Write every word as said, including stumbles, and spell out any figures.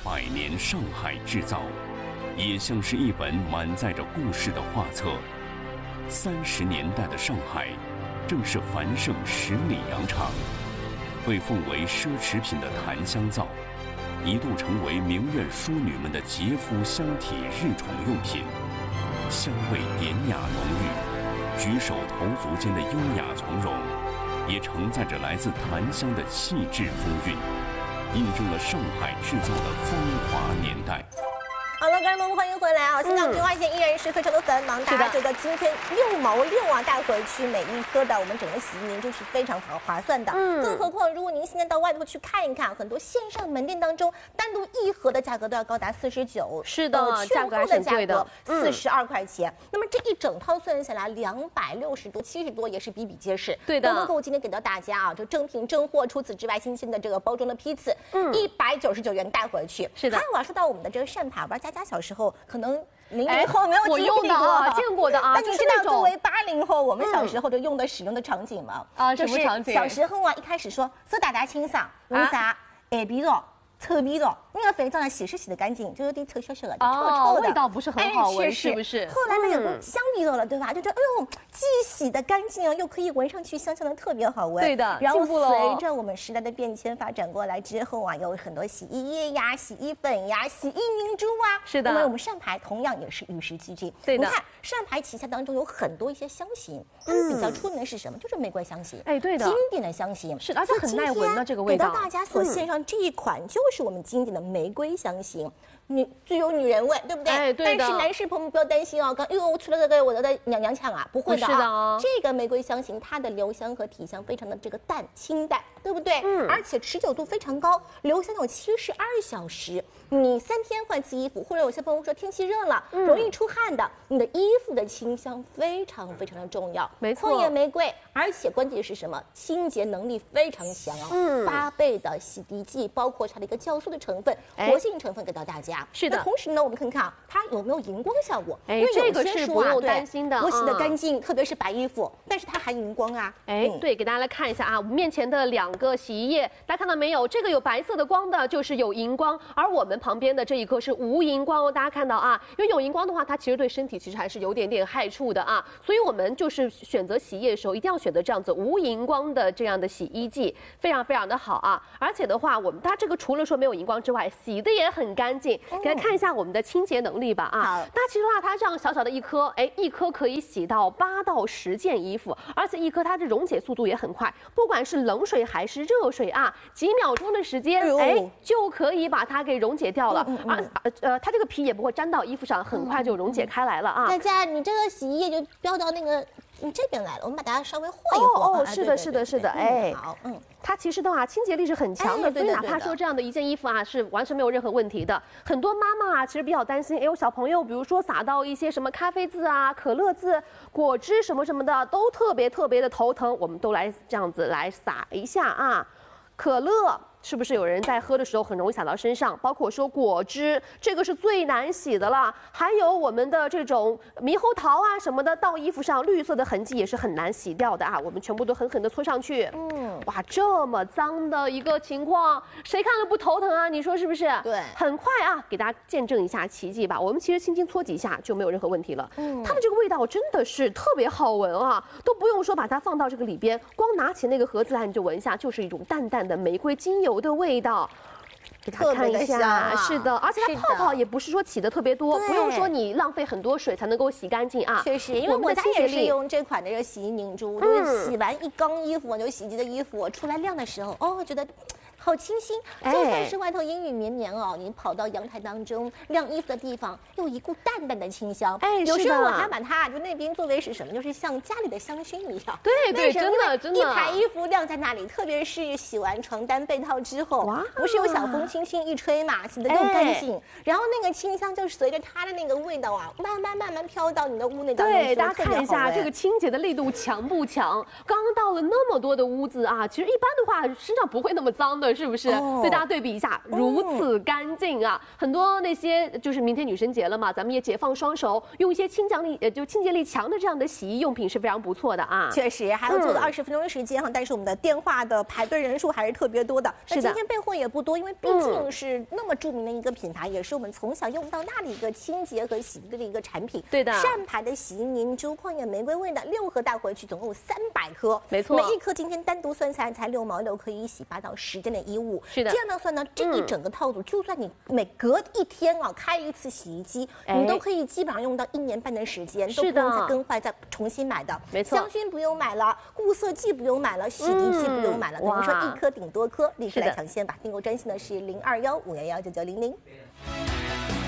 百年上海制造，也像是一本满载着故事的画册。三十年代的上海，正是繁盛十里洋场，被奉为奢侈品的檀香皂，一度成为名媛淑女们的洁肤香体日宠用品，香味典雅浓郁，举手投足间的优雅从容，也承载着来自檀香的气质风韵，印证了上海制造的风华年代。 好了，观众朋友们，欢迎回来啊！现在我们电话线依然是非常的繁忙，大家觉得今天六毛六啊带回去每一颗的我们整个洗衣凝就是非常好划算的。嗯，更何况如果您现在到外头去看一看，很多线上门店当中单独一盒的价格都要高达四十九， 是的， 呃、 价格还是很贵的， 四十二块钱。那么这一整套算下来两百六十多、七十多也是比比皆是。 对的， 都能够今天给到大家啊，这正品正货。除此之外，新鲜的这个包装的批次，嗯，一百九十九元带回去。 是的。 还有啊，说到我们的这个扇牌，玩佳佳小时候。可能零零后没有我用的啊，见过的啊。 那你知道作为八零后，我们小时候就用的使用的场景吗？ 啊，什么场景？ 小时候啊，一开始说说大家清爽，为啥？耳鼻肉、臭鼻肉，那个肥皂呢洗是洗得干净，就有点臭小小的，臭臭的， 味道不是很好闻，是不是？ 后来呢有个香鼻肉了，对吧？就觉得哎呦，既洗得干净啊，又可以闻上去香香的，特别好闻。 对的， 然后随着我们时代的变迁发展过来之后啊，有很多洗衣液呀、洗衣粉呀、洗衣凝珠啊。 是的。 那么我们扇牌同样也是与时俱进。 对的。 你看扇牌旗下当中有很多一些香型，它们比较出名的是什么？就是玫瑰香型。 哎，对的。 经典的香型。 是，而且很耐闻的这个味道。 给到大家所献上这一款就是我们经典的玫瑰香型。女具有女人味，对不对？ 哎，对的。 但是男士朋友们不要担心哦，刚因为我除了这个我的娘娘腔啊，不会的啊。 是的哦。 这个玫瑰香型，它的留香和体香非常的这个淡清淡，对不对？嗯。而且持久度非常高，留香有七十二小时。你三天换次衣服，或者有些朋友说天气热了，嗯、容易出汗的，你的衣服的清香非常非常的重要。 没错。 旷野玫瑰，而且关键是什么？清洁能力非常强啊。嗯。八倍的洗涤剂，包括它的一个酵素的成分、活性成分给到大家。 是的。 同时呢，我们看看啊，它有没有荧光效果？ 哎，这个是不用担心的。 我洗得干净，特别是白衣服，但是它还荧光啊。 哎，对，给大家来看一下啊，我们面前的两个洗衣液，大家看到没有？这个有白色的光的，就是有荧光，而我们旁边的这一颗是无荧光哦。大家看到啊，因为有荧光的话，它其实对身体其实还是有点点害处的啊。所以我们就是选择洗衣液的时候，一定要选择这样子无荧光的这样的洗衣剂，非常非常的好啊。而且的话，我们它这个除了说没有荧光之外，洗的也很干净。给大家看一下我们的清洁能力吧啊。那其实的话，它这样小小的一颗，哎，一颗可以洗到八到十件衣服，而且一颗它的溶解速度也很快，不管是冷水还是热水啊，几秒钟的时间，哎，就可以把它给溶解掉了。而呃，它这个皮也不会粘到衣服上，很快就溶解开来了啊。 大家，你这个洗衣液就飙到那个你这边来了，我们把大家稍微和一和。 哦哦，是的，是的，是的，哎， 好，嗯。 它其实的话，清洁力是很强的，所以哪怕说这样的一件衣服啊，是完全没有任何问题的。很多妈妈啊，其实比较担心，哎呦，小朋友，比如说撒到一些什么咖啡渍啊、可乐渍、果汁什么什么的，都特别特别的头疼。我们都来这样子来撒一下啊，可乐。是不是有人在喝的时候很容易洒到身上？包括说果汁，这个是最难洗的了。还有我们的这种猕猴桃啊什么的，到衣服上绿色的痕迹也是很难洗掉的啊。我们全部都狠狠的搓上去。嗯，哇，这么脏的一个情况，谁看了不头疼啊？你说是不是？ 对， 很快啊，给大家见证一下奇迹吧。我们其实轻轻搓几下就没有任何问题了。嗯，它的这个味道真的是特别好闻啊，都不用说把它放到这个里边，光拿起那个盒子来你就闻一下，就是一种淡淡的玫瑰精油的味道，给大家看一下，啊、是的，而且它泡泡也不是说起的特别多，不用说你浪费很多水才能够洗干净啊。 确实，因为我家也是用这款的这个洗衣凝珠，嗯、就是洗完一缸衣服，就洗衣机的衣服出来晾的时候，哦，觉得。好清新，就算是外头阴雨绵绵哦，你跑到阳台当中晾衣服的地方，有一股淡淡的清香。哎，有时候我还把它就那边作为是什么，就是像家里的香薰一样。 对对，真的真的。 一排衣服晾在那里，特别是洗完床单被套之后，哇，不是有小风轻轻一吹嘛，洗得又干净，然后那个清香就随着它的那个味道啊，慢慢慢慢飘到你的屋内当中。 对，大家看一下这个清洁的力度强不强？刚刚到了那么多的屋子啊，其实一般的话身上不会那么脏的。 了，是不是？哦、对大家对比一下，如此干净啊！很多那些就是明天女神节了嘛，咱们也解放双手，用一些清洁力呃就清洁力强的这样的洗衣用品是非常不错的啊。 确实，还要做到二十分钟的时间哈，嗯、但是我们的电话的排队人数还是特别多的。 是的， 今天备货也不多，因为毕竟是那么著名的一个品牌，嗯、也是我们从小用到大的一个清洁和洗涤的一个产品。 对的， 善牌的洗衣凝珠，旷野玫瑰味的六盒带回去，总共有三百颗， 没错， 每一颗今天单独算下来才六毛六，可以洗八到十件的衣物。 是的， 这样的算呢，这一整个套组，嗯、就算你每隔一天啊开一次洗衣机，哎、你都可以基本上用到一年半的时间，都不用再更换、再重新买的。 没错， 香薰不用买了，固色剂不用买了，洗涤剂不用买了，等于说一颗顶多颗，立刻来抢先吧。订购专线呢是零二幺五幺幺九九零零。